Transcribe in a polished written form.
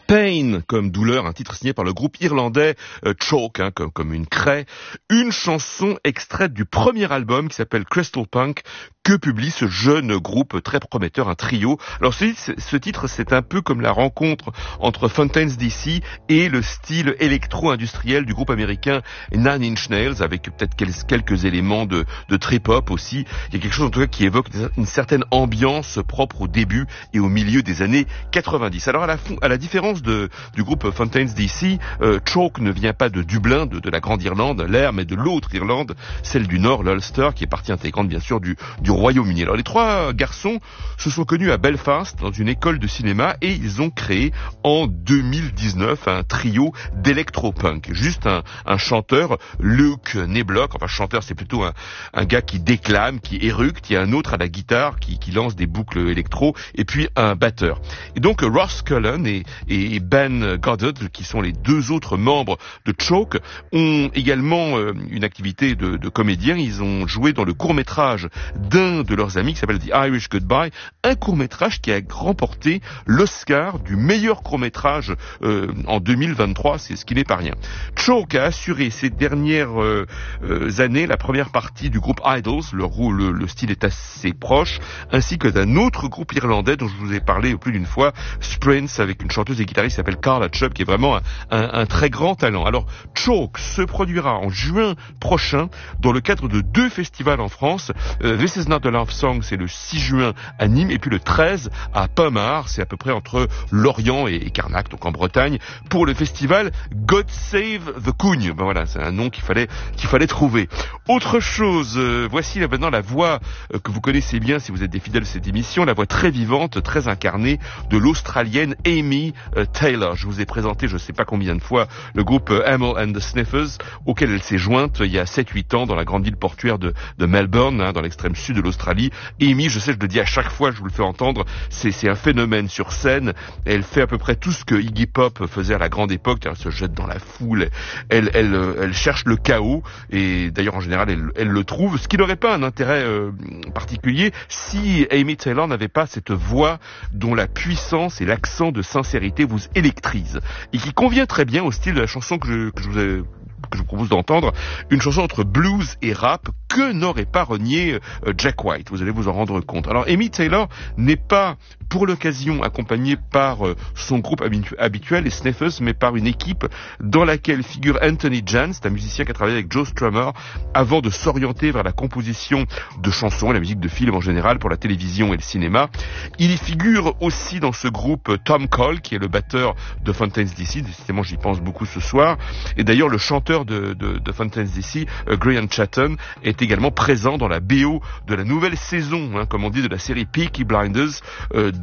Pain comme douleur, un titre signé par le groupe irlandais Choke, comme une craie, une chanson extraite du premier album qui s'appelle Crystal Punk, que publie ce jeune groupe très prometteur, un trio. Alors ce titre, c'est un peu comme la rencontre entre Fontaines DC et le style électro-industriel du groupe américain Nine Inch Nails, avec peut-être quelques éléments de trip-hop aussi. Il y a quelque chose en tout cas qui évoque une certaine ambiance propre au début et au milieu des années 90. Alors à la différence du groupe Fontaines DC, Choke ne vient pas de Dublin, de la grande Irlande, l'air, mais de l'autre Irlande, celle du Nord, l'Ulster, qui est partie intégrante bien sûr du Royaume-Uni. Alors les trois garçons se sont connus à Belfast dans une école de cinéma et ils ont créé en 2019 un trio d'électro-punk. Juste un chanteur, Luke Neblock, enfin chanteur c'est plutôt un gars qui déclame, qui éructe, il y a un autre à la guitare qui lance des boucles électro et puis un batteur. Et donc Ross Cullen et Ben Goddard, qui sont les deux autres membres de Choke, ont également une activité de comédien. Ils ont joué dans le court-métrage d'un de leurs amis qui s'appelle The Irish Goodbye, un court-métrage qui a remporté l'Oscar du meilleur court-métrage en 2023, c'est ce qui n'est pas rien. Choke a assuré ces dernières années la première partie du groupe Idols, le style est assez proche, ainsi que d'un autre groupe irlandais dont je vous ai parlé plus d'une fois, Sprints, avec une chanteuse et guitariste qui s'appelle Carla Chubb, qui est vraiment un très grand talent. Alors, Choke se produira en juin prochain dans le cadre de 2 festivals en France. This Is Not a Love Song, c'est le 6 juin à Nîmes, et puis le 13 à Pommard, c'est à peu près entre Lorient et Carnac, donc en Bretagne, pour le festival God Save the Cougn. Ben voilà, c'est un nom qu'il fallait trouver. Autre chose, voici maintenant la voix que vous connaissez bien si vous êtes des fidèles de cette émission, la voix très vivante, très incarnée de l'Australienne Amy Taylor. Je vous ai présenté, je ne sais pas combien de fois, le groupe Amyl and the Sniffers, auquel elle s'est jointe il y a 7-8 ans dans la grande ville portuaire de Melbourne, dans l'extrême sud de l'Australie. Amy, je sais, je le dis à chaque fois, je vous le fais entendre, c'est un phénomène sur scène. Elle fait à peu près tout ce que Iggy Pop faisait à la grande époque. Elle se jette dans la foule, elle cherche le chaos, et d'ailleurs en général elle le trouve, ce qui n'aurait pas un intérêt particulier si Amy Taylor n'avait pas cette voix dont la puissance et l'accent de sincérité vous électrisent, et qui convient très bien au style de la chanson que je vous propose d'entendre, une chanson entre blues et rap que n'aurait pas renié Jack White. Vous allez vous en rendre compte. Alors, Amy Taylor n'est pas, pour l'occasion, accompagnée par son groupe habituel, les Sniffers, mais par une équipe dans laquelle figure Anthony Jans, un musicien qui a travaillé avec Joe Strummer avant de s'orienter vers la composition de chansons et la musique de films en général pour la télévision et le cinéma. Il y figure aussi dans ce groupe Tom Cole, qui est le batteur de Fontaines DC. Décidément, j'y pense beaucoup ce soir. Et d'ailleurs, le chanteur de Fontaines DC, Graham Chatton, est également présent dans la BO de la nouvelle saison, comme on dit, de la série Peaky Blinders,